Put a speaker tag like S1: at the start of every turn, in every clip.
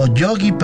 S1: Yogi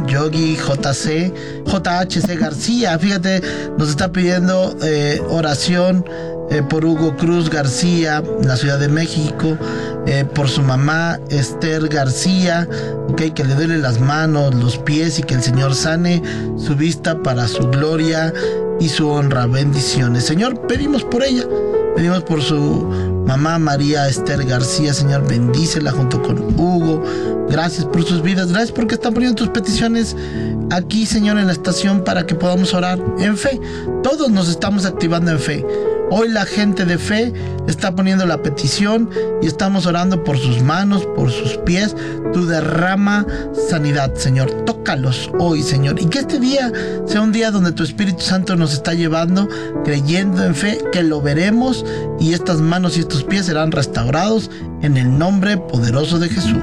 S1: JHC García. Fíjate, nos está pidiendo oración por Hugo Cruz García, en la Ciudad de México, por su mamá Esther García, que le duele las manos, los pies y que el Señor sane su vista para su gloria y su honra. Bendiciones. Señor, pedimos por ella. Pedimos por su mamá María Esther García. Señor, bendícela junto con Hugo. Gracias por sus vidas. Gracias porque están poniendo tus peticiones aquí, Señor, en la estación para que podamos orar en fe. Todos nos estamos activando en fe. Hoy la gente de fe está poniendo la petición y estamos orando por sus manos, por sus pies. Tú derrama sanidad, Señor. Tócalos hoy, Señor. Y que este día sea un día donde tu Espíritu Santo nos está llevando, creyendo en fe, que lo veremos y estas manos y estos pies serán restaurados en el nombre poderoso de Jesús.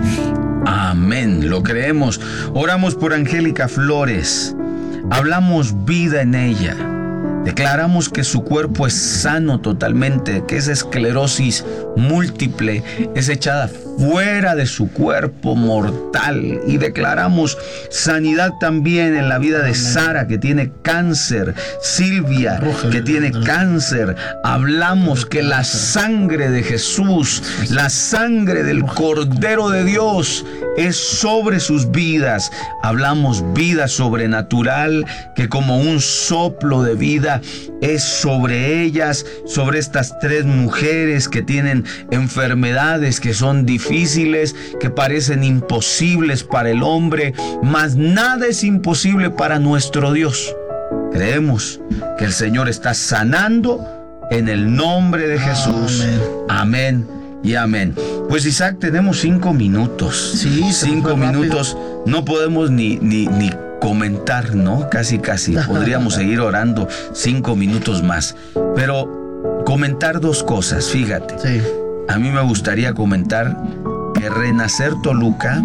S2: Amén, lo creemos. Oramos por Angélica Flores. Hablamos vida en ella. Declaramos que su cuerpo es sano totalmente, que esa esclerosis múltiple es echada fuera de su cuerpo mortal. Y declaramos sanidad también en la vida de Sara, que tiene cáncer, Silvia, que tiene cáncer. Hablamos que la sangre de Jesús, la sangre del Cordero de Dios es sobre sus vidas. Hablamos vida sobrenatural, que como un soplo de vida es sobre ellas, sobre estas 3 mujeres que tienen enfermedades que son difíciles, que parecen imposibles para el hombre, mas nada es imposible para nuestro Dios. Creemos que el Señor está sanando en el nombre de Jesús. Amén y amén. Pues Isaac, tenemos 5 minutos.
S1: Sí,
S2: 5 minutos. No podemos ni comentar, ¿no? Casi. Podríamos seguir orando 5 minutos más. Pero comentar 2 cosas, fíjate.
S1: Sí.
S2: A mí me gustaría comentar que Renacer Toluca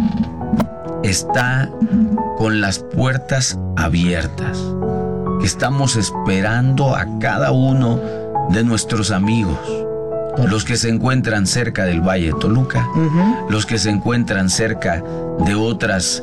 S2: está con las puertas abiertas. Que estamos esperando a cada uno de nuestros amigos. Los que se encuentran cerca del Valle de Toluca, los que se encuentran cerca de otras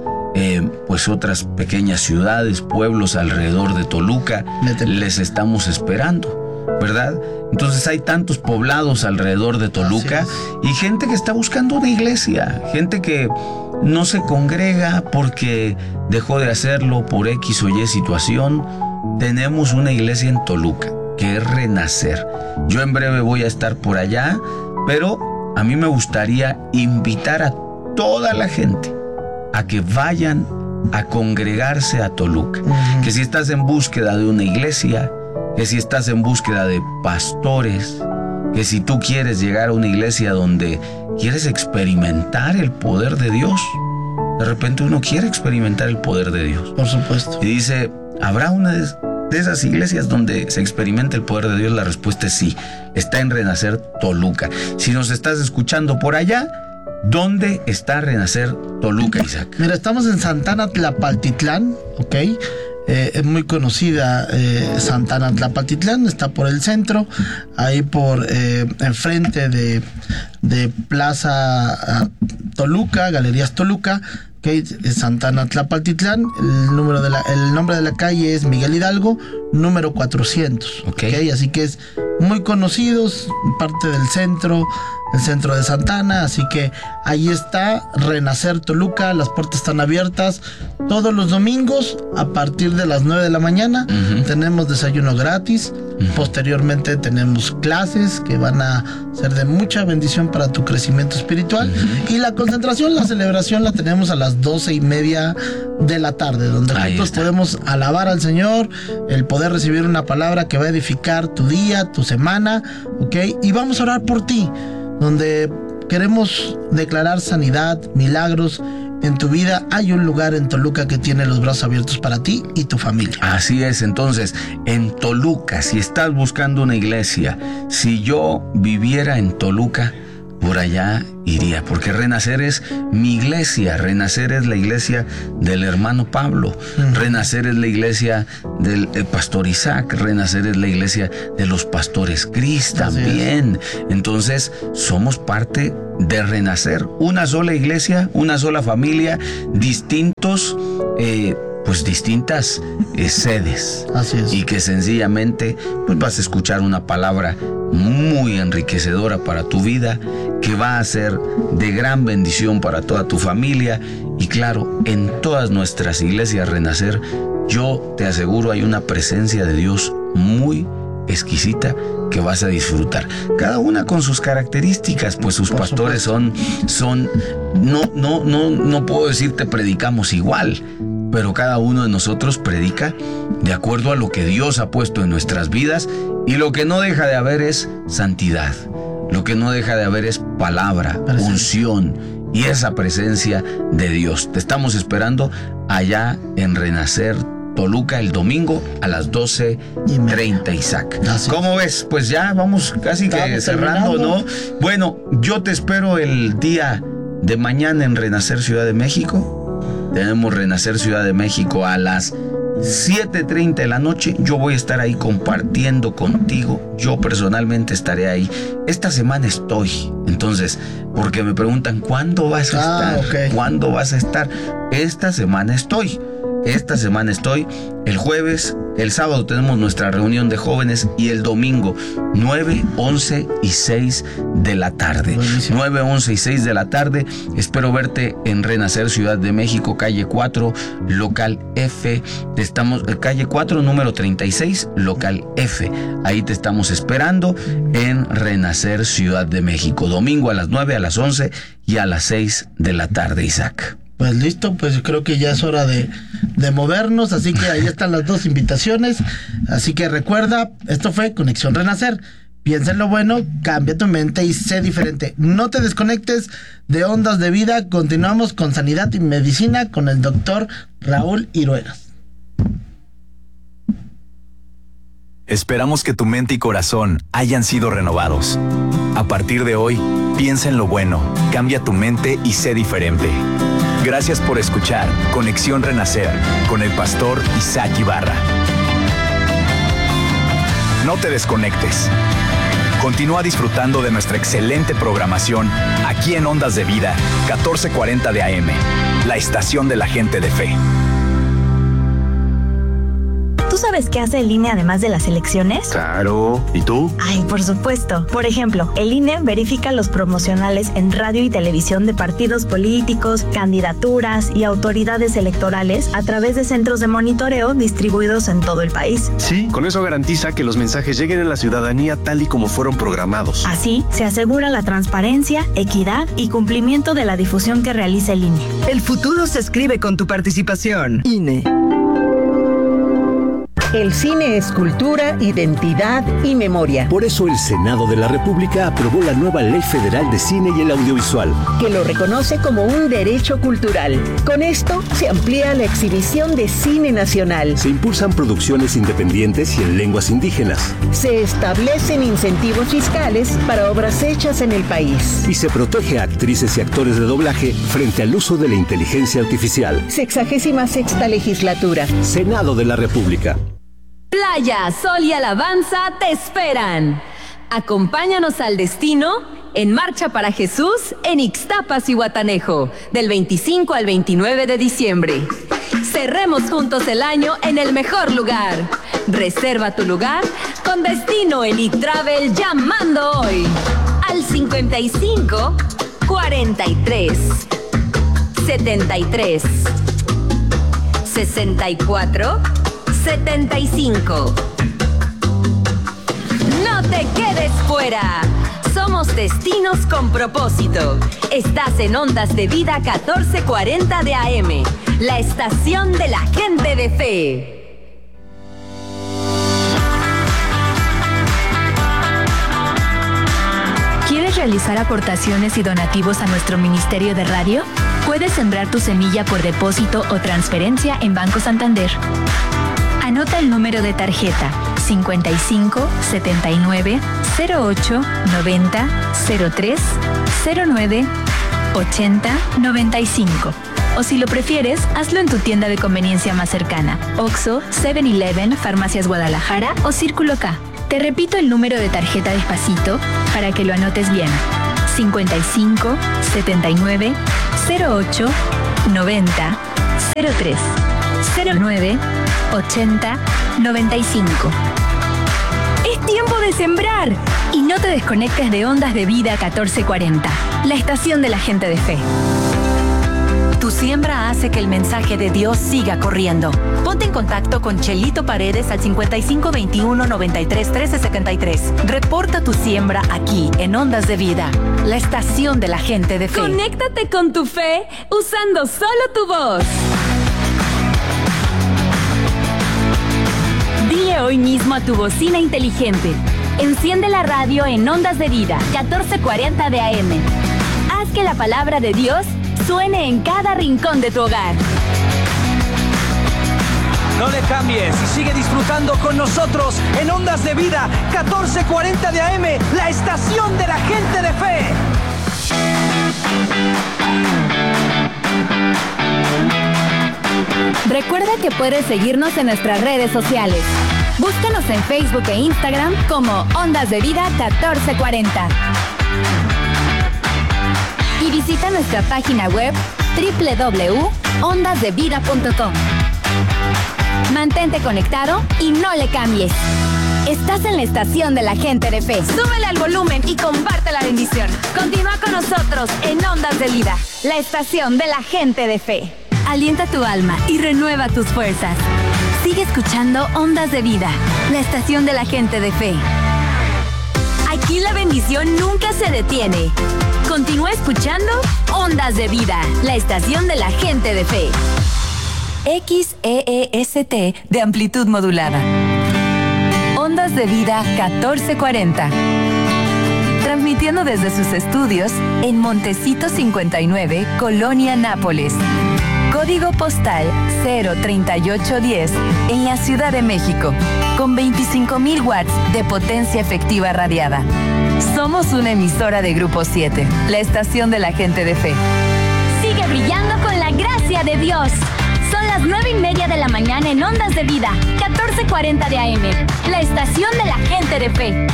S2: pequeñas ciudades, pueblos alrededor de Toluca, les estamos esperando, ¿verdad? Entonces hay tantos poblados alrededor de Toluca y gente que está buscando una iglesia, gente que no se congrega porque dejó de hacerlo por X o Y situación. Tenemos una iglesia en Toluca, que es Renacer. Yo en breve voy a estar por allá, pero a mí me gustaría invitar a toda la gente a que vayan a congregarse a Toluca. Que si estás en búsqueda de una iglesia, que si estás en búsqueda de pastores, que si tú quieres llegar a una iglesia donde quieres experimentar el poder de Dios. De repente uno quiere experimentar el poder de Dios.
S1: Por supuesto.
S2: Y dice, ¿habrá una de esas iglesias donde se experimenta el poder de Dios? La respuesta es sí. Está en Renacer Toluca. Si nos estás escuchando por allá, ¿dónde está Renacer Toluca, Isaac?
S1: Mira, estamos en Santana Tlapaltitlán, ¿ok? Es muy conocida Santana Tlapaltitlán, está por el centro, ahí por enfrente de Plaza Toluca, Galerías Toluca, ¿okay? Santana Tlapaltitlán. El nombre de la calle es Miguel Hidalgo, número 400, ¿okay? Así que es muy conocidos, parte del centro, el centro de Santana, así que ahí está Renacer Toluca. Las puertas están abiertas todos los domingos a partir de las 9 de la mañana. Tenemos desayuno gratis. Posteriormente tenemos clases que van a ser de mucha bendición para tu crecimiento espiritual. Y la concentración, la celebración la tenemos a las 12:30 de la tarde, donde juntos podemos alabar al Señor, el poder recibir una palabra que va a edificar tu día, tu semana, ¿ok? Y vamos a orar por ti, donde queremos declarar sanidad, milagros en tu vida. Hay un lugar en Toluca que tiene los brazos abiertos para ti y tu familia.
S2: Así es. Entonces, en Toluca, si estás buscando una iglesia, si yo viviera en Toluca, por allá iría, porque Renacer es mi iglesia. Renacer es la iglesia del hermano Pablo. Renacer es la iglesia del pastor Isaac. Renacer es la iglesia de los pastores Cris también. Entonces somos parte de Renacer, una sola iglesia, una sola familia, distintas sedes.
S1: Así es.
S2: Y que sencillamente pues vas a escuchar una palabra muy enriquecedora para tu vida, que va a ser de gran bendición para toda tu familia. Y claro, en todas nuestras iglesias Renacer, yo te aseguro, hay una presencia de Dios muy exquisita que vas a disfrutar, cada una con sus características, pues sus pastores son no puedo decirte predicamos igual, pero cada uno de nosotros predica de acuerdo a lo que Dios ha puesto en nuestras vidas, y lo que no deja de haber es santidad, lo que no deja de haber es palabra, unción y esa presencia de Dios. Te estamos esperando allá en Renacer Toluca el domingo a las 12:30, Isaac. ¿Cómo ves? Pues ya vamos casi que cerrando, ¿no? Bueno, yo te espero el día de mañana en Renacer Ciudad de México. Tenemos Renacer Ciudad de México a las 7:30 de la noche. Yo voy a estar ahí compartiendo contigo. Yo personalmente estaré ahí. Esta semana estoy. Entonces, porque me preguntan, ¿cuándo vas a estar?
S1: Okay.
S2: ¿Cuándo vas a estar? Esta semana estoy. El jueves, el sábado tenemos nuestra reunión de jóvenes, y el domingo 9, 11 y 6 de la tarde. Buenísimo. 9, 11 y 6 de la tarde. Espero verte en Renacer Ciudad de México, calle 4, local F. Calle 4, número 36, local F. Ahí te estamos esperando en Renacer Ciudad de México. Domingo a las 9, a las 11 y a las 6 de la tarde, Isaac.
S1: Pues listo, pues creo que ya es hora de movernos, así que ahí están las dos invitaciones. Así que recuerda, esto fue Conexión Renacer. Piensa en lo bueno, cambia tu mente y sé diferente. No te desconectes de Ondas de Vida. Continuamos con Sanidad y Medicina con el doctor Raúl Iruegas.
S3: Esperamos que tu mente y corazón hayan sido renovados. A partir de hoy, piensa en lo bueno, cambia tu mente y sé diferente. Gracias por escuchar Conexión Renacer con el pastor Isaac Ibarra. No te desconectes. Continúa disfrutando de nuestra excelente programación aquí en Ondas de Vida, 1440 de AM, la estación de la gente de fe.
S4: ¿Tú sabes qué hace el INE además de las elecciones?
S5: Claro. ¿Y tú?
S4: Ay, por supuesto. Por ejemplo, el INE verifica los promocionales en radio y televisión de partidos políticos, candidaturas y autoridades electorales a través de centros de monitoreo distribuidos en todo el país.
S5: Sí, con eso garantiza que los mensajes lleguen a la ciudadanía tal y como fueron programados.
S4: Así, se asegura la transparencia, equidad y cumplimiento de la difusión que realiza el INE.
S6: El futuro se escribe con tu participación. INE.
S7: El cine es cultura, identidad y memoria.
S8: Por eso el Senado de la República aprobó la nueva Ley Federal de Cine y el Audiovisual,
S7: que lo reconoce como un derecho cultural. Con esto se amplía la exhibición de cine nacional.
S8: Se impulsan producciones independientes y en lenguas indígenas.
S7: Se establecen incentivos fiscales para obras hechas en el país.
S8: Y se protege a actrices y actores de doblaje frente al uso de la inteligencia artificial.
S7: 66ª legislatura.
S8: Senado de la República.
S9: Playa, sol y alabanza te esperan. Acompáñanos al destino en Marcha para Jesús en Ixtapas y Guatanejo, del 25 al 29 de diciembre. Cerremos juntos el año en el mejor lugar. Reserva tu lugar con Destino Elite Travel llamando hoy al 55 43 73 64 75. No te quedes fuera. Somos destinos con propósito. Estás en Ondas de Vida 1440 de AM, la estación de la gente de fe.
S4: ¿Quieres realizar aportaciones y donativos a nuestro Ministerio de Radio? Puedes sembrar tu semilla por depósito o transferencia en Banco Santander. Anota el número de tarjeta 55 79 08 90 03 09 80 95. O si lo prefieres, hazlo en tu tienda de conveniencia más cercana: Oxxo, 7-Eleven, Farmacias Guadalajara o Círculo K. Te repito el número de tarjeta despacito para que lo anotes bien: 55 79 08 90 03 09 80 95. Es tiempo de sembrar y no te desconectes de Ondas de Vida 1440, la estación de la gente de fe. Tu siembra hace que el mensaje de Dios siga corriendo. Ponte en contacto con Chelito Paredes al 55 21 93 13 73. Reporta tu siembra aquí en Ondas de Vida, la estación de la gente de fe.
S9: Conéctate con tu fe usando solo tu voz. Dile hoy mismo a tu bocina inteligente: enciende la radio en Ondas de Vida 1440 de AM. Haz que la palabra de Dios suene en cada rincón de tu hogar.
S10: No le cambies y sigue disfrutando con nosotros en Ondas de Vida 1440 de AM, la estación de la gente de fe.
S9: Recuerda que puedes seguirnos en nuestras redes sociales. Búscanos en Facebook e Instagram como Ondas de Vida 1440. Y visita nuestra página web www.ondasdevida.com. Mantente conectado y no le cambies. Estás en la estación de la gente de fe. Súbele al volumen y comparte la bendición. Continúa con nosotros en Ondas de Vida, la estación de la gente de fe. Alienta tu alma y renueva tus fuerzas. Sigue escuchando Ondas de Vida, la estación de la gente de fe. Aquí la bendición nunca se detiene. Continúa escuchando Ondas de Vida, la estación de la gente de fe. XEEST de amplitud modulada. Ondas de Vida 1440. Transmitiendo desde sus estudios en Montecito 59, Colonia Nápoles. Código postal 03810 en la Ciudad de México, con 25,000 watts de potencia efectiva radiada. Somos una emisora de Grupo 7, la estación de la gente de fe. Sigue brillando con la gracia de Dios. Son las 9:30 de la mañana en Ondas de Vida, 1440 de AM, la estación de la gente de fe.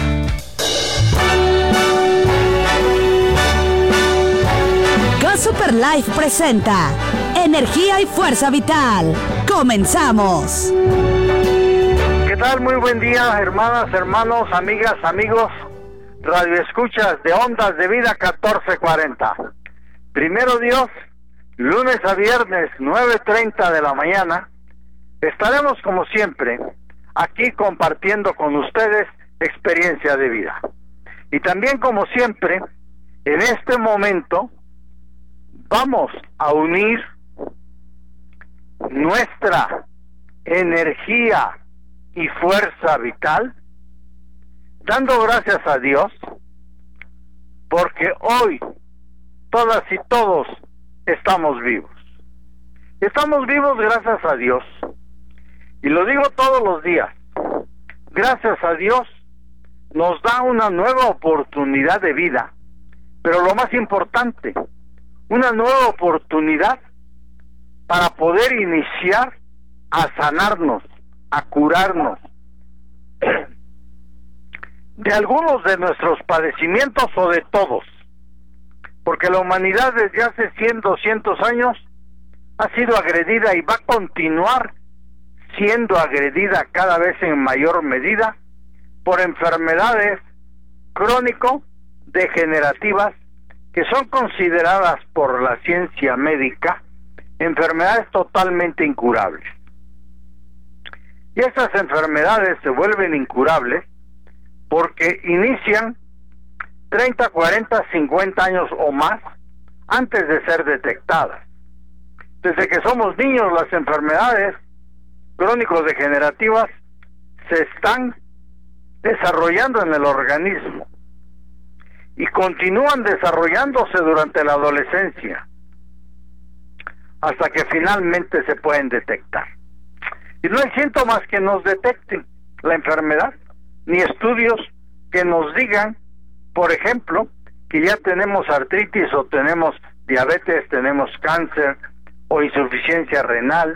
S11: Go Super Life presenta Energía y Fuerza Vital. ¡Comenzamos!
S12: ¿Qué tal? Muy buen día, hermanas, hermanos, amigas, amigos, radioescuchas de Ondas de Vida 1440. Primero Dios, lunes a viernes, 9:30 de la mañana, estaremos como siempre aquí compartiendo con ustedes experiencia de vida. Y también como siempre, en este momento, vamos a unir nuestra energía y fuerza vital, dando gracias a Dios, porque hoy todas y todos estamos vivos. Estamos vivos gracias a Dios. Y lo digo todos los días. Gracias a Dios nos da una nueva oportunidad de vida. Pero lo más importante, una nueva oportunidad para poder iniciar a sanarnos, a curarnos de algunos de nuestros padecimientos o de todos. Porque la humanidad desde hace 100, 200 años ha sido agredida y va a continuar siendo agredida cada vez en mayor medida por enfermedades crónico-degenerativas que son consideradas por la ciencia médica enfermedades totalmente incurables. Y estas enfermedades se vuelven incurables porque inician 30, 40, 50 años o más antes de ser detectadas. Desde que somos niños, las enfermedades crónico-degenerativas se están desarrollando en el organismo y continúan desarrollándose durante la adolescencia hasta que finalmente se pueden detectar. Y no hay síntomas que nos detecten, la enfermedad, ni estudios que nos digan, por ejemplo, que ya tenemos artritis o tenemos diabetes, tenemos cáncer o insuficiencia renal,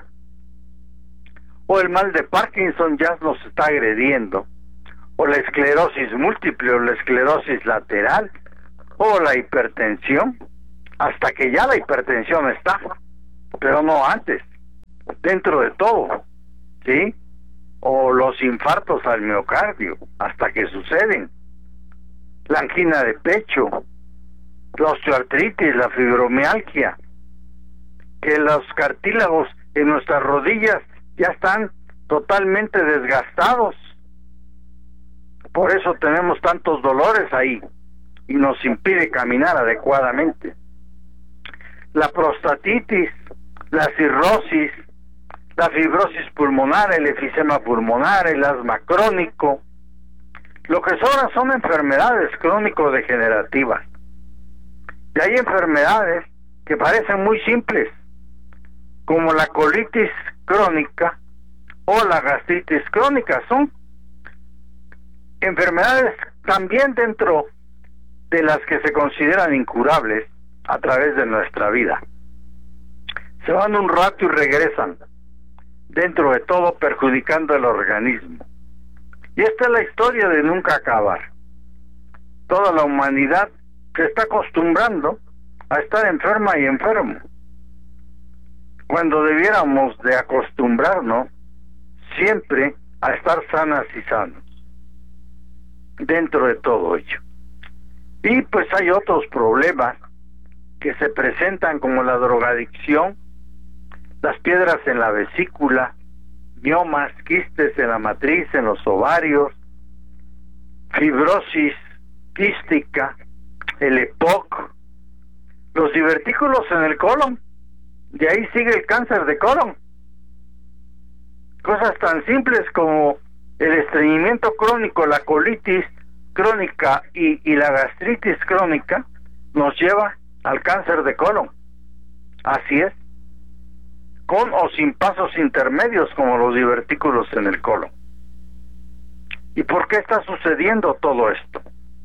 S12: o el mal de Parkinson ya nos está agrediendo, o la esclerosis múltiple o la esclerosis lateral, o la hipertensión, hasta que ya la hipertensión está, pero no antes, dentro de todo, ¿sí? O los infartos al miocardio, hasta que suceden, la angina de pecho, la osteoartritis, la fibromialgia, que los cartílagos en nuestras rodillas ya están totalmente desgastados, por eso tenemos tantos dolores ahí y nos impide caminar adecuadamente. La prostatitis, la cirrosis, la fibrosis pulmonar, el efisema pulmonar, el asma crónico, lo que son enfermedades crónico-degenerativas. Y hay enfermedades que parecen muy simples, como la colitis crónica o la gastritis crónica. Son enfermedades también dentro de las que se consideran incurables a través de nuestra vida. Se van un rato y regresan, dentro de todo perjudicando el organismo. Y esta es la historia de nunca acabar. Toda la humanidad se está acostumbrando a estar enferma y enfermo, cuando debiéramos de acostumbrarnos siempre a estar sanas y sanos dentro de todo ello. Y pues hay otros problemas que se presentan, como la drogadicción, las piedras en la vesícula, miomas, quistes en la matriz, en los ovarios, fibrosis quística, el EPOC, los divertículos en el colon, de ahí sigue el cáncer de colon. Cosas tan simples como el estreñimiento crónico, la colitis crónica y la gastritis crónica nos lleva al cáncer de colon. Así es, con o sin pasos intermedios como los divertículos en el colon. ¿Y por qué está sucediendo todo esto?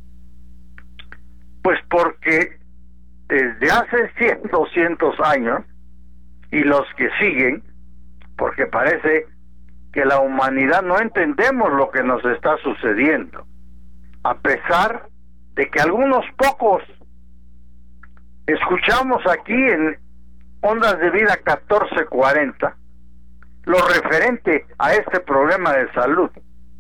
S12: Pues porque desde hace 100, 200 años y los que siguen, porque parece que la humanidad no entendemos lo que nos está sucediendo, a pesar de que algunos pocos escuchamos aquí en Ondas de Vida 1440 lo referente a este problema de salud,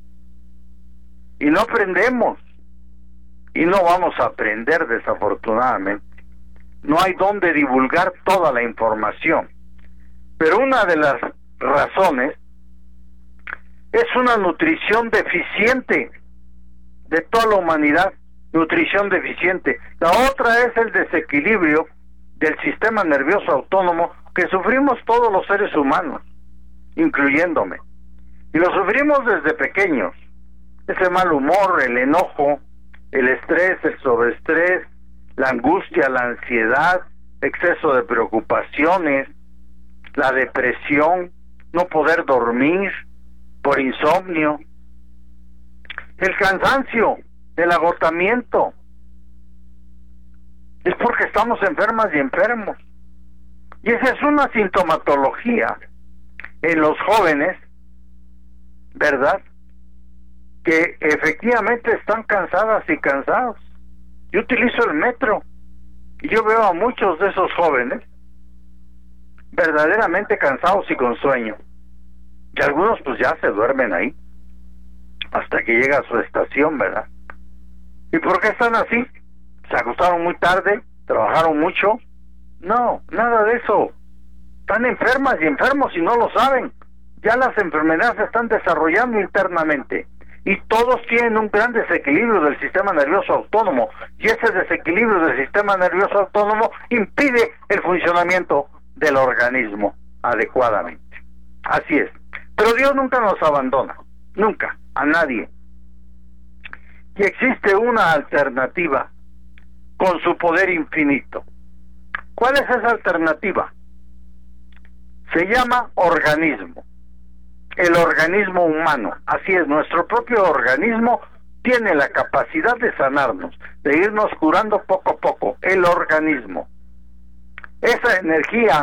S12: y no aprendemos y no vamos a aprender, desafortunadamente. No hay dónde divulgar toda la información, pero una de las razones es una nutrición deficiente de toda la humanidad, nutrición deficiente. La otra es el desequilibrio del sistema nervioso autónomo que sufrimos todos los seres humanos, incluyéndome, y lo sufrimos desde pequeños. Ese mal humor, el enojo, el estrés, el sobreestrés, la angustia, la ansiedad, exceso de preocupaciones, la depresión, no poder dormir por insomnio, el cansancio, el agotamiento. Es porque estamos enfermas y enfermos. Y esa es una sintomatología en los jóvenes, ¿verdad?, que efectivamente están cansadas y cansados. Yo utilizo el metro y yo veo a muchos de esos jóvenes verdaderamente cansados y con sueño, y algunos pues ya se duermen ahí hasta que llega a su estación, ¿verdad? ¿Y por qué están así? ¿Se acostaron muy tarde? ¿Trabajaron mucho? No, nada de eso. Están enfermas y enfermos y no lo saben. Ya las enfermedades se están desarrollando internamente, y todos tienen un gran desequilibrio del sistema nervioso autónomo, y ese desequilibrio del sistema nervioso autónomo impide el funcionamiento del organismo adecuadamente. Así es. Pero Dios nunca nos abandona, nunca, a nadie. Y existe una alternativa con su poder infinito. ¿Cuál es esa alternativa? Se llama organismo. el organismo humano. Así es, nuestro propio organismo tiene la capacidad de sanarnos, de irnos curando poco a poco, el organismo. Esa energía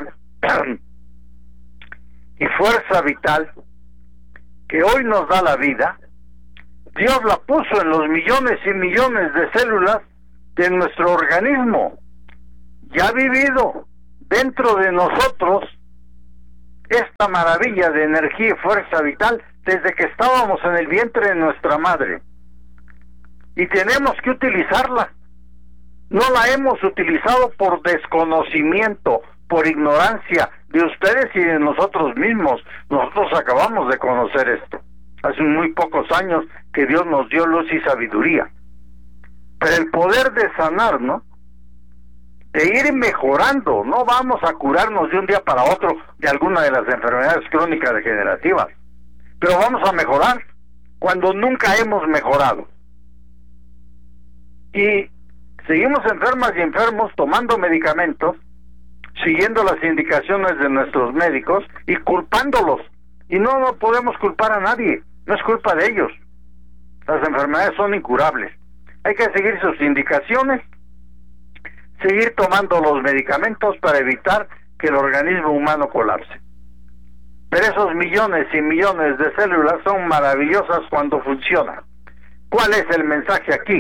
S12: y fuerza vital que hoy nos da la vida, Dios la puso en los millones y millones de células de nuestro organismo. Ya ha vivido dentro de nosotros esta maravilla de energía y fuerza vital desde que estábamos en el vientre de nuestra madre. Y tenemos que utilizarla. No la hemos utilizado por desconocimiento, por ignorancia de ustedes y de nosotros mismos. Nosotros acabamos de conocer esto hace muy pocos años, que Dios nos dio luz y sabiduría. Pero el poder de sanarnos, de ir mejorando, no vamos a curarnos de un día para otro de alguna de las enfermedades crónicas degenerativas, pero vamos a mejorar cuando nunca hemos mejorado. Y seguimos enfermas y enfermos tomando medicamentos, siguiendo las indicaciones de nuestros médicos y culpándolos. Y no podemos culpar a nadie, no es culpa de ellos. Las enfermedades son incurables. Hay que seguir sus indicaciones, seguir tomando los medicamentos para evitar que el organismo humano colapse. Pero esos millones y millones de células son maravillosas cuando funcionan. ¿Cuál es el mensaje aquí?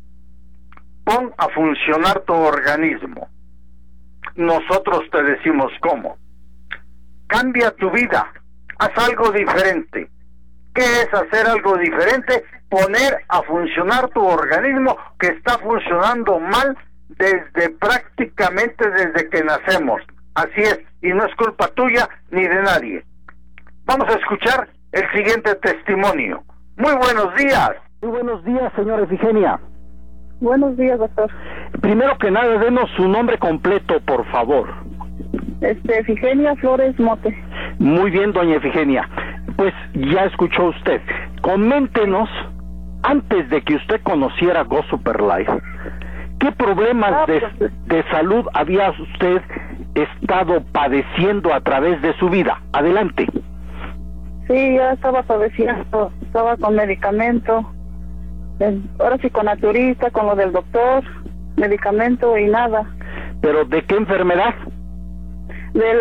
S12: Pon a funcionar tu organismo. Nosotros te decimos cómo. Cambia tu vida, haz algo diferente. ¿Qué es hacer algo diferente? Poner a funcionar tu organismo que está funcionando mal prácticamente desde que nacemos. Así es, y no es culpa tuya ni de nadie. Vamos a escuchar el siguiente testimonio. Muy buenos días.
S13: Muy buenos días, señora Efigenia.
S14: Buenos días, doctor.
S13: Primero que nada, denos su nombre completo, por favor.
S14: Efigenia Flores Mote.
S13: Muy bien, doña Efigenia. Pues ya escuchó usted. Coméntenos, antes de que usted conociera Go Super Life, ¿qué problemas de salud había usted estado padeciendo a través de su vida? Adelante.
S14: Sí, ya estaba padeciendo, estaba con medicamento, ahora sí con naturista, con lo del doctor, medicamento y nada.
S13: ¿Pero de qué enfermedad?
S14: De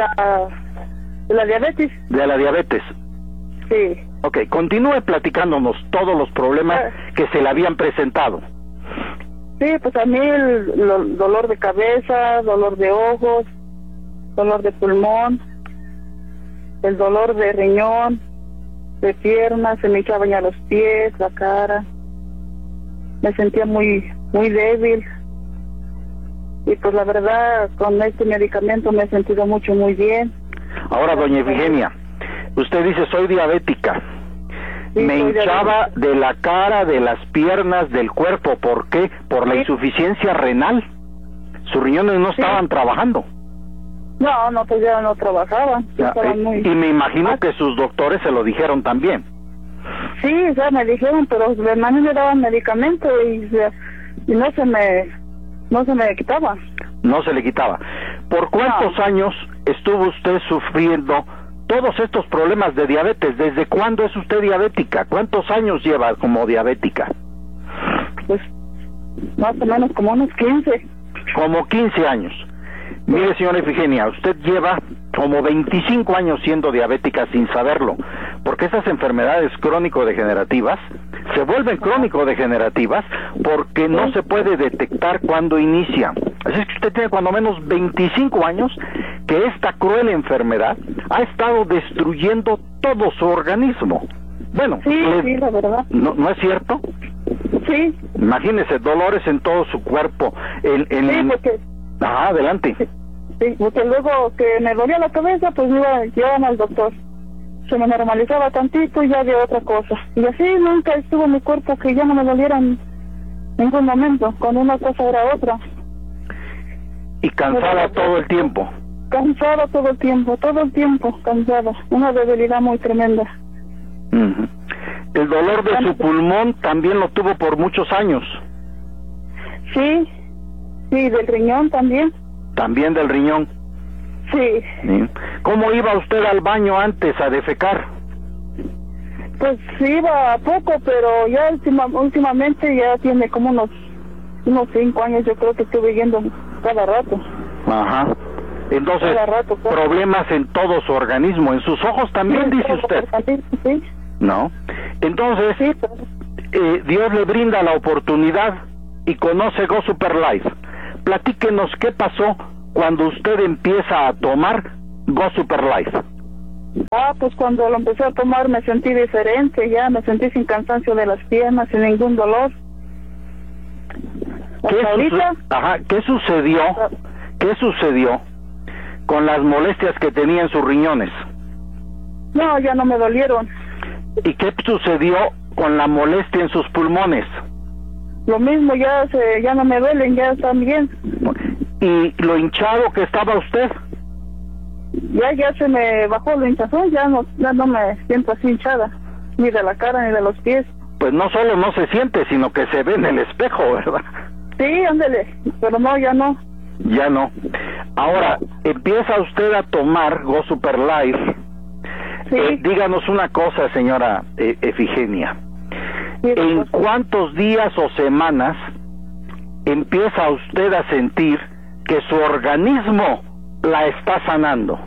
S14: la diabetes.
S13: De la diabetes.
S14: Sí.
S13: Ok, continúe platicándonos todos los problemas que se le habían presentado.
S14: Sí, pues a mí el dolor de cabeza, dolor de ojos, dolor de pulmón, el dolor de riñón, de piernas, se me echaban ya los pies, la cara. Me sentía muy débil. Y pues la verdad, con este medicamento me he sentido muy bien.
S13: Ahora, doña Efigenia, usted dice, soy diabética. Sí, me hinchaba de la cara, de las piernas, del cuerpo. ¿Por qué? Por la insuficiencia renal. Sus riñones no estaban trabajando.
S14: No, pues ya no trabajaban.
S13: Ya, y me imagino que sus doctores se lo dijeron también.
S14: Sí, ya me dijeron, pero los hermanos me daban medicamento y no se me quitaba.
S13: No se le quitaba. ¿Por cuántos años estuvo usted sufriendo todos estos problemas de diabetes? ¿Desde cuándo es usted diabética? ¿Cuántos años lleva como diabética?
S14: Pues más o menos como unos 15.
S13: Como 15 años. Mire, señora Efigenia, usted lleva como 25 años siendo diabética sin saberlo, porque estas enfermedades crónico-degenerativas se vuelven crónico-degenerativas porque no se puede detectar cuando inicia. Así es que usted tiene cuando menos 25 años que esta cruel enfermedad ha estado destruyendo todo su organismo. Bueno,
S14: sí, la verdad.
S13: ¿No es cierto?
S14: Sí.
S13: Imagínese, dolores en todo su cuerpo.
S14: Sí, porque...
S13: adelante.
S14: Sí, porque luego que me dolía la cabeza, pues llevaban al doctor. Se me normalizaba tantito y ya de otra cosa. Y así nunca estuvo mi cuerpo que ya no me doliera en ningún momento. Cuando una cosa era otra.
S13: ¿Y cansada todo el tiempo?
S14: Cansada todo el tiempo, cansada. Una debilidad muy tremenda.
S13: El dolor de su pulmón también lo tuvo por muchos años.
S14: Sí, del riñón también.
S13: También del riñón.
S14: Sí.
S13: ¿Cómo iba usted al baño antes a defecar?
S14: Pues sí, iba a poco, pero ya últimamente ya tiene como unos 5 años, yo creo que estuve yendo cada rato.
S13: Ajá. Entonces, problemas en todo su organismo, en sus ojos también, dice usted.
S14: Sí.
S13: ¿No? Entonces, sí, pero... Dios le brinda la oportunidad y conoce Go Super Life. Platíquenos qué pasó cuando usted empieza a tomar Go Super Life.
S14: Pues cuando lo empecé a tomar me sentí diferente, ya me sentí sin cansancio de las piernas, sin ningún dolor.
S13: ¿Qué sucedió con las molestias que tenía en sus riñones?
S14: No, ya no me dolieron.
S13: ¿Y qué sucedió con la molestia en sus pulmones?
S14: Lo mismo, ya no me duelen, ya están bien.
S13: ¿Y lo hinchado que estaba usted?
S14: Ya se me bajó la hinchazón, ya no me siento así hinchada, ni de la cara ni de los pies.
S13: Pues no solo no se siente, sino que se ve en el espejo, ¿verdad?
S14: Sí, ándele, pero no, ya no.
S13: Ya no. Ahora, empieza usted a tomar Go Super Life. Sí. Díganos una cosa, señora Efigenia. Sí, ¿en cuántos días o semanas empieza usted a sentir que su organismo la está sanando?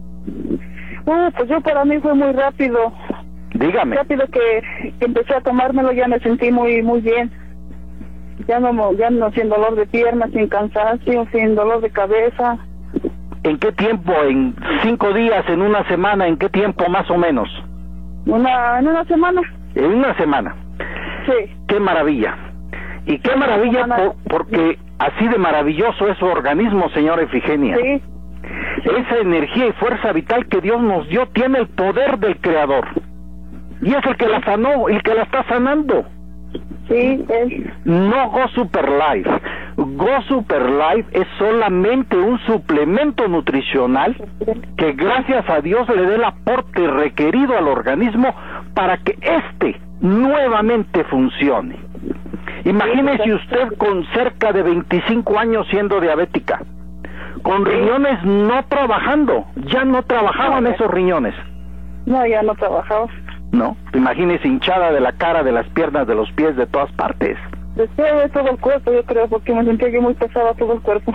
S14: Pues yo, para mí fue muy rápido.
S13: Dígame.
S14: Rápido que empecé a tomármelo, ya me sentí muy bien. Ya no sin dolor de piernas, sin cansancio, sin dolor de cabeza.
S13: ¿En qué tiempo? ¿En 5 días? ¿En una semana? ¿En qué tiempo más o menos?
S14: En una semana.
S13: ¿En una semana?
S14: Sí.
S13: ¡Qué maravilla! Y qué maravilla porque así de maravilloso es su organismo, señora Efigenia.
S14: Sí.
S13: Esa energía y fuerza vital que Dios nos dio tiene el poder del Creador. Y es el que la sanó, el que la está sanando.
S14: Sí,
S13: No Go Super Life. Go Super Life es solamente un suplemento nutricional que gracias a Dios le dé el aporte requerido al organismo para que éste nuevamente funcione. Imagínese usted con cerca de 25 años siendo diabética, con riñones no trabajando, ya no trabajaban esos riñones.
S14: No, ya no trabajaba.
S13: No, imagínese hinchada de la cara, de las piernas, de los pies, de todas partes.
S14: De todo el cuerpo, yo creo, porque me sentía yo muy pesada todo el cuerpo.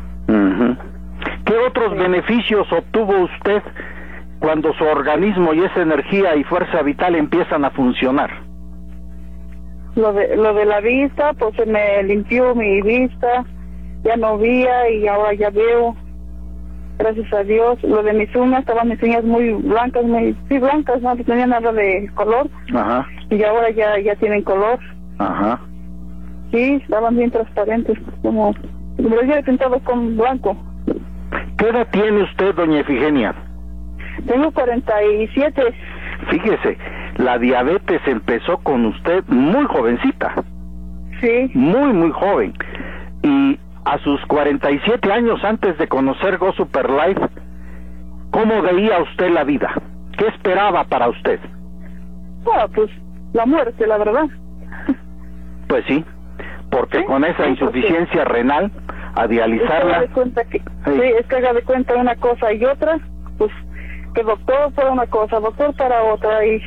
S13: ¿Qué otros beneficios obtuvo usted cuando su organismo y esa energía y fuerza vital empiezan a funcionar?
S14: Lo de la vista, pues se me limpió mi vista, ya no veía y ahora ya veo. Gracias a Dios. Lo de mis uñas, estaban mis uñas muy blancas, blancas, no tenía nada de color.
S13: Ajá.
S14: Y ahora ya tienen color.
S13: Ajá.
S14: Sí, estaban bien transparentes, como me lo había pintado con blanco.
S13: ¿Qué edad tiene usted, doña Efigenia?
S14: Tengo 47.
S13: Fíjese, la diabetes empezó con usted muy jovencita.
S14: Sí.
S13: Muy joven. Y a sus 47 años antes de conocer Go Super Life, ¿cómo veía usted la vida? ¿Qué esperaba para usted?
S14: Pues la muerte, la verdad.
S13: Pues sí, porque con esa insuficiencia renal, a dializarla...
S14: Es que haga de cuenta una cosa y otra, pues que doctor para una cosa, doctor para otra, y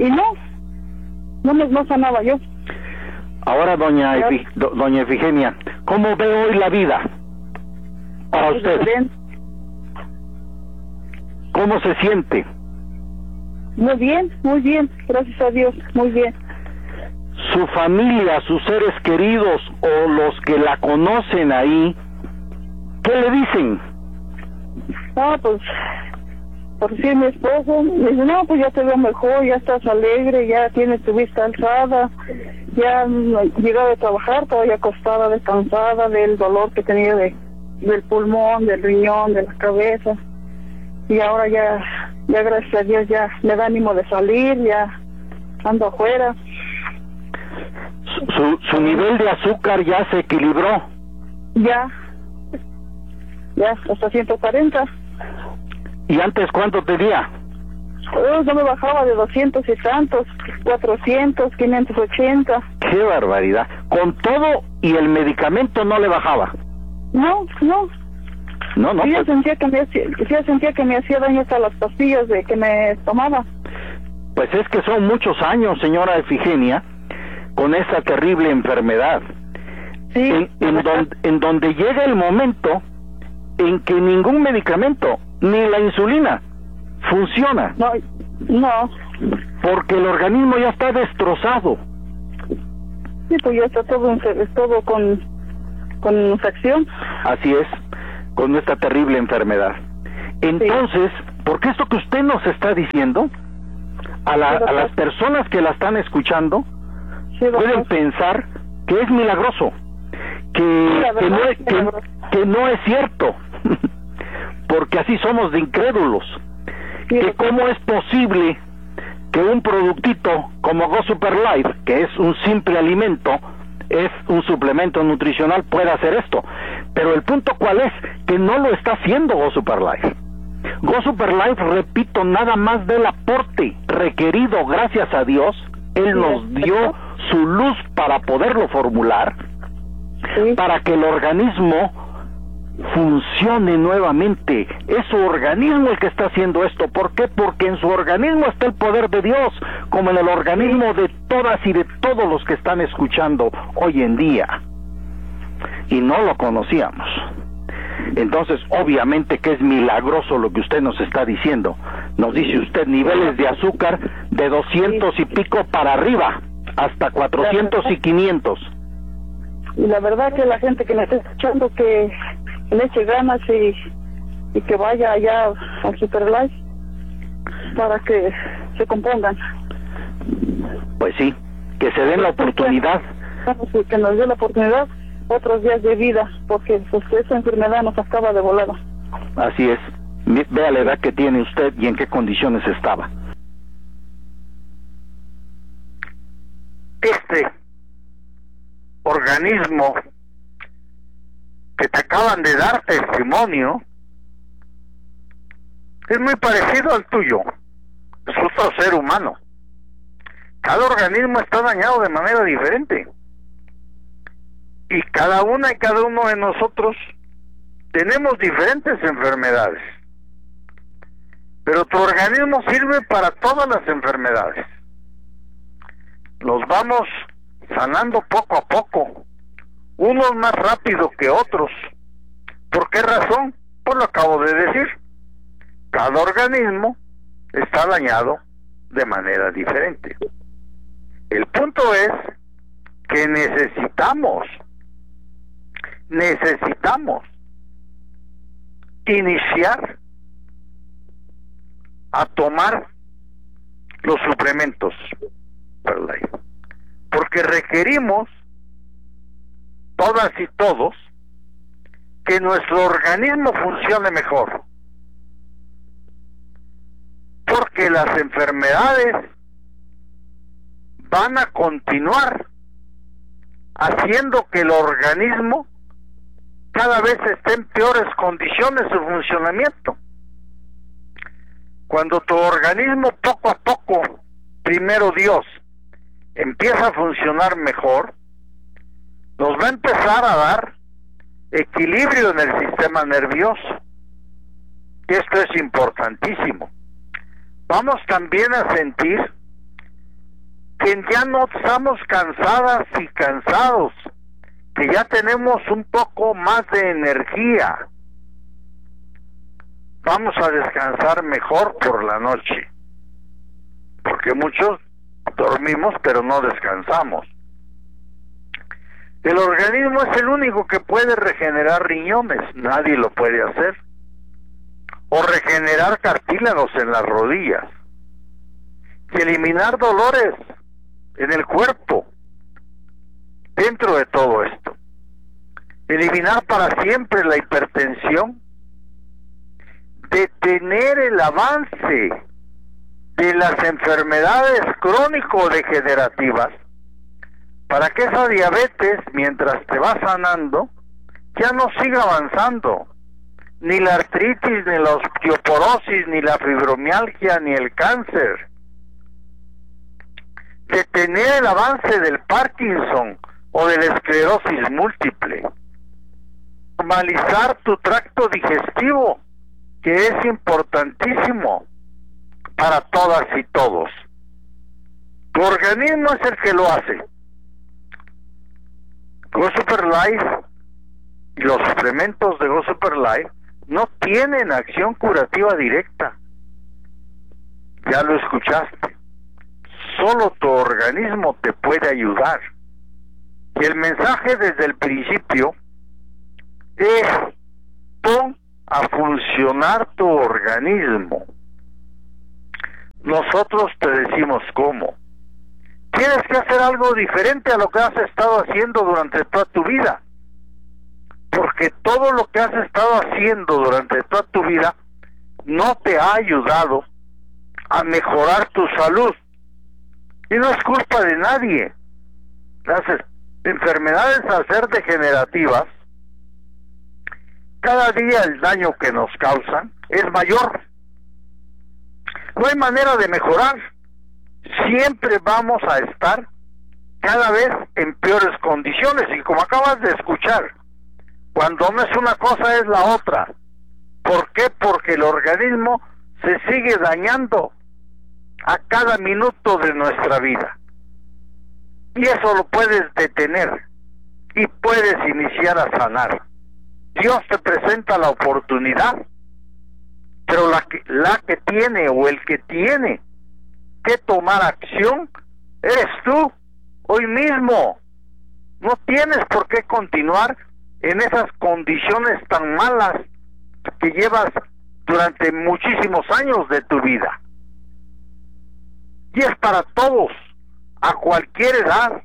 S14: no sanaba yo.
S13: Ahora, doña Efigenia, ¿cómo ve hoy la vida para usted? ¿Cómo se siente?
S14: Muy bien, gracias a Dios, muy bien.
S13: Su familia, sus seres queridos o los que la conocen ahí, ¿qué le dicen?
S14: Pues, por decir mi esposo, me dice, no, pues ya te veo mejor, ya estás alegre, ya tienes tu vista alzada, ya llegaba de trabajar, todavía acostada, descansada del dolor que tenía del pulmón, del riñón, de la cabeza, y ahora ya gracias a Dios ya me da ánimo de salir, ya ando afuera.
S13: Su nivel de azúcar ya se equilibró.
S14: Ya hasta 140.
S13: ¿Y antes cuánto tenía?
S14: Yo me bajaba de 200 y tantos, 400, 580.
S13: ¡Qué barbaridad! ¿Con todo y el medicamento no le bajaba?
S14: No.
S13: No.
S14: Yo sentía que me hacía daño hasta las pastillas que me tomaba.
S13: Pues es que son muchos años, señora Efigenia, con esa terrible enfermedad.
S14: Sí,
S13: en donde llega el momento en que ningún medicamento, ni la insulina, funciona.
S14: No.
S13: Porque el organismo ya está destrozado.
S14: Sí, pues ya está todo con infección.
S13: Así es, con esta terrible enfermedad. Entonces, porque esto que usted nos está diciendo, a las personas que la están escuchando, pueden pensar que es milagroso, que no es cierto, porque así somos de incrédulos, que cómo es posible que un productito como Go Super Life, que es un simple alimento, es un suplemento nutricional, pueda hacer esto. Pero el punto cuál es, que no lo está haciendo Go Super Life. Go Super Life, repito, nada más del aporte requerido, gracias a Dios, Él nos dio su luz para poderlo formular, para que el organismo funcione nuevamente. Es su organismo el que está haciendo esto. ¿Por qué? Porque en su organismo está el poder de Dios, como en el organismo de todas y de todos los que están escuchando hoy en día. Y no lo conocíamos. Entonces, obviamente que es milagroso lo que usted nos está diciendo. Nos dice usted niveles de azúcar de 200 y pico para arriba, hasta 400 y 500.
S14: Y la verdad que la gente que me está escuchando, que le eche ganas y que vaya allá al Super Life para que se compongan.
S13: Pues sí, que se den la oportunidad.
S14: Que nos dé la oportunidad otros días de vida, porque pues esa enfermedad nos acaba de volada.
S13: Así es. Vea la edad que tiene usted y en qué condiciones estaba.
S12: Este organismo que te acaban de dar testimonio es muy parecido al tuyo. Es otro ser humano. Cada organismo está dañado de manera diferente. Y cada una y cada uno de nosotros tenemos diferentes enfermedades. Pero tu organismo sirve para todas las enfermedades. Los vamos sanando poco a poco, unos más rápido que otros. ¿Por qué razón? Pues lo acabo de decir. Cada organismo está dañado de manera diferente. El punto es que necesitamos iniciar a tomar los suplementos porque requerimos todas y todos que nuestro organismo funcione mejor, porque las enfermedades van a continuar haciendo que el organismo cada vez esté en peores condiciones de funcionamiento. Cuando tu organismo poco a poco, primero Dios, empieza a funcionar mejor, nos va a empezar a dar equilibrio en el sistema nervioso. Esto es importantísimo. Vamos también a sentir que ya no estamos cansadas y cansados, que ya tenemos un poco más de energía. Vamos a descansar mejor por la noche, porque muchos dormimos pero no descansamos. El organismo es el único que puede regenerar riñones, nadie lo puede hacer, o regenerar cartílagos en las rodillas, y eliminar dolores en el cuerpo. Dentro de todo esto, eliminar para siempre la hipertensión, detener el avance de las enfermedades crónico-degenerativas, para que esa diabetes, mientras te va sanando, ya no siga avanzando, ni la artritis, ni la osteoporosis, ni la fibromialgia, ni el cáncer. Detener el avance del Parkinson o de la esclerosis múltiple. Normalizar tu tracto digestivo, que es importantísimo para todas y todos. Tu organismo es el que lo hace. Go Super Life y los suplementos de Go Super Life no tienen acción curativa directa. Ya lo escuchaste. Solo tu organismo te puede ayudar. Y el mensaje desde el principio es: pon a funcionar tu organismo. Nosotros te decimos cómo. Tienes que hacer algo diferente a lo que has estado haciendo durante toda tu vida. Porque todo lo que has estado haciendo durante toda tu vida no te ha ayudado a mejorar tu salud. Y no es culpa de nadie. Las enfermedades, al ser degenerativas, cada día el daño que nos causan es mayor. No hay manera de mejorar. Siempre vamos a estar cada vez en peores condiciones. Y como acabas de escuchar, cuando no es una cosa es la otra. ¿Por qué? Porque el organismo se sigue dañando a cada minuto de nuestra vida. Y eso lo puedes detener y puedes iniciar a sanar. Dios te presenta la oportunidad, pero la que tiene o el que tiene que tomar acción eres tú, hoy mismo. No tienes por qué continuar en esas condiciones tan malas que llevas durante muchísimos años de tu vida. Y es para todos, a cualquier edad.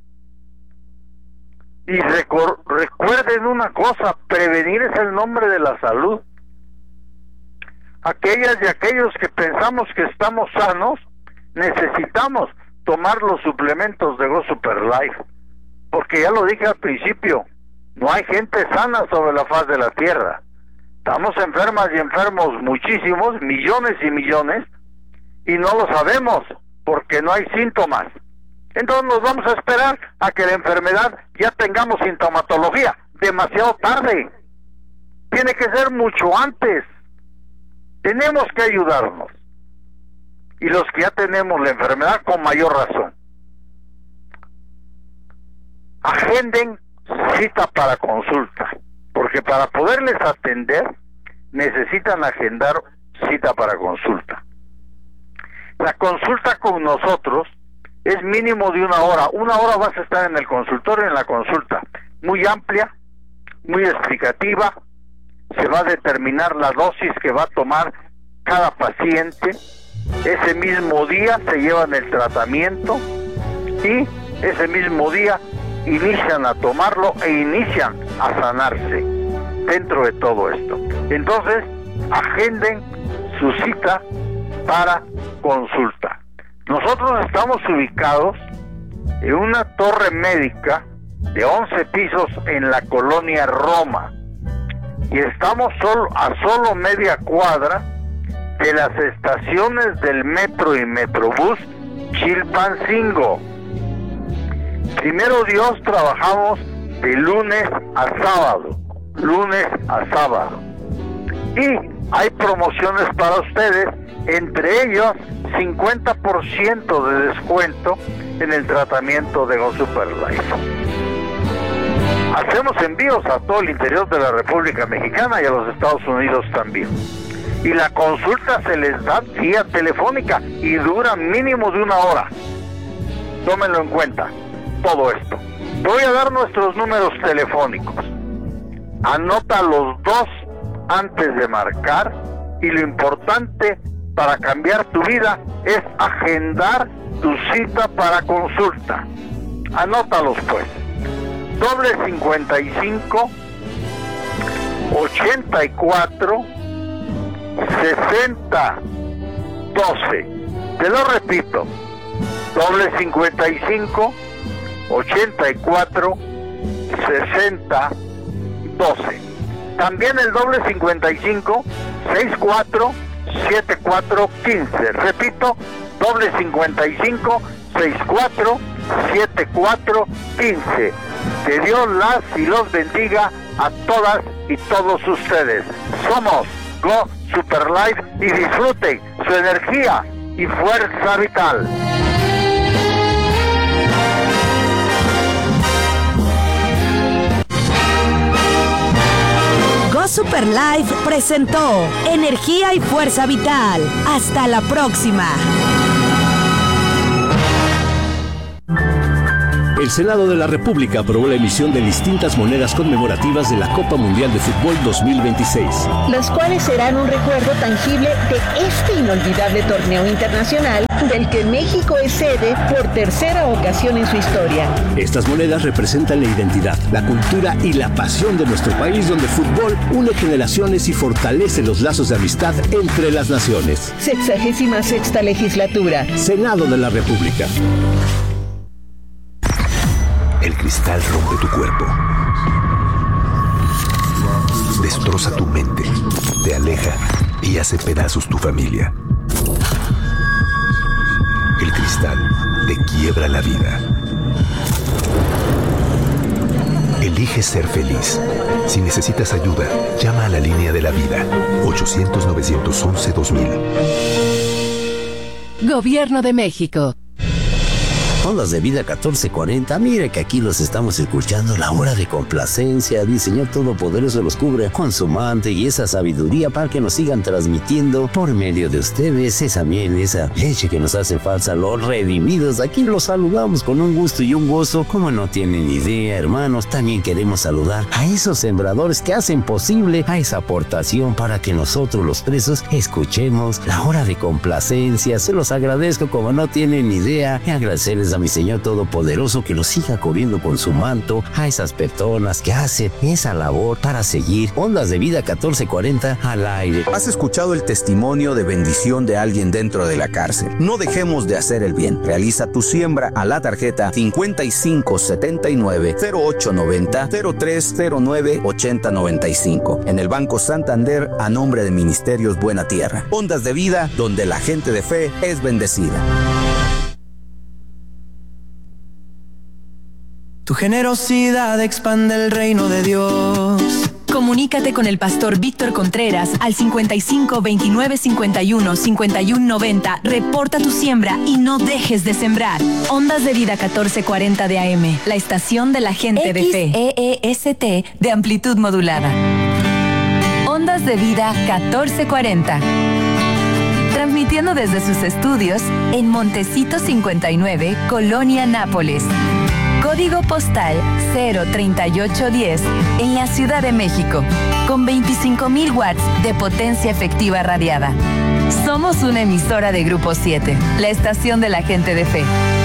S12: Y recuerden una cosa: prevenir es el nombre de la salud. Aquellas y aquellos que pensamos que estamos sanos, necesitamos tomar los suplementos de Go Super Life, porque ya lo dije al principio, no hay gente sana sobre la faz de la tierra. Estamos enfermas y enfermos muchísimos, millones y millones, y no lo sabemos porque no hay síntomas. Entonces nos vamos a esperar a que la enfermedad ya tengamos sintomatología. Demasiado tarde. Tiene que ser mucho antes. Tenemos que ayudarnos. Y los que ya tenemos la enfermedad, con mayor razón. Agenden cita para consulta, porque para poderles atender necesitan agendar cita para consulta. La consulta con nosotros es mínimo de 1 hora. 1 hora vas a estar en el consultorio, en la consulta. Muy amplia, muy explicativa. Se va a determinar la dosis que va a tomar cada paciente. Ese mismo día se llevan el tratamiento y ese mismo día inician a tomarlo e inician a sanarse dentro de todo esto. Entonces, agenden su cita para consulta. Nosotros estamos ubicados en una torre médica de 11 pisos en la colonia Roma y estamos a solo media cuadra de las estaciones del metro y metrobús Chilpancingo. Primero Dios, trabajamos de lunes a sábado, y hay promociones para ustedes, entre ellos 50% de descuento en el tratamiento de Go Super Life. Hacemos envíos a todo el interior de la República Mexicana y a los Estados Unidos también. Y la consulta se les da vía telefónica y dura mínimo de 1 hora. Tómenlo en cuenta, todo esto. Te voy a dar nuestros números telefónicos. Anota los 2 antes de marcar, y lo importante para cambiar tu vida es agendar tu cita para consulta. Anótalos pues. +55 84 60 12. Te lo repito. +55 84 60 12. También el +55 64 74 15. Repito, +55 64 74 15. Que Dios las y los bendiga a todas y todos ustedes. Somos Go Super Life y disfruten su energía y fuerza vital.
S11: Go Super Life presentó Energía y Fuerza Vital. Hasta la próxima.
S8: El Senado de la República aprobó la emisión de distintas monedas conmemorativas de la Copa Mundial de Fútbol 2026.
S7: Las cuales serán un recuerdo tangible de este inolvidable torneo internacional del que México es sede por tercera ocasión en su historia.
S8: Estas monedas representan la identidad, la cultura y la pasión de nuestro país, donde el fútbol une generaciones y fortalece los lazos de amistad entre las naciones.
S7: 66ª legislatura.
S8: Senado de la República.
S15: El cristal rompe tu cuerpo, destroza tu mente, te aleja y hace pedazos tu familia. El cristal te quiebra la vida. Elige ser feliz. Si necesitas ayuda, llama a la línea de la vida, 800-911-2000.
S9: Gobierno de México.
S16: Ondas de Vida 1440, mire que aquí los estamos escuchando. La hora de complacencia, el Señor Todopoderoso los cubre con su manto y esa sabiduría para que nos sigan transmitiendo por medio de ustedes esa miel, esa leche que nos hace falta. Los redimidos, aquí los saludamos con un gusto y un gozo como no tienen idea, hermanos. También queremos saludar a esos sembradores que hacen posible a esa aportación para que nosotros los presos escuchemos la hora de complacencia. Se los agradezco como no tienen idea y agradecerles a mi Señor Todopoderoso que los siga cubriendo con su manto a esas personas que hacen esa labor para seguir Ondas de Vida 1440 al aire.
S17: ¿Has escuchado el testimonio de bendición de alguien dentro de la cárcel? No dejemos de hacer el bien. Realiza tu siembra a la tarjeta 5579-0890-0309-8095 en el Banco Santander a nombre de Ministerios Buena Tierra. Ondas de Vida, donde la gente de fe es bendecida.
S10: Tu generosidad expande el reino de Dios.
S9: Comunícate con el pastor Víctor Contreras al 55 29 51 51 90. Reporta tu siembra y no dejes de sembrar. Ondas de Vida 1440 de AM, la estación de la gente de fe. XEEST de amplitud modulada. Ondas de Vida 1440. Transmitiendo desde sus estudios en Montecito 59, Colonia Nápoles. Código postal 03810 en la Ciudad de México, con 25,000 watts de potencia efectiva radiada. Somos una emisora de Grupo 7, la estación de la gente de fe.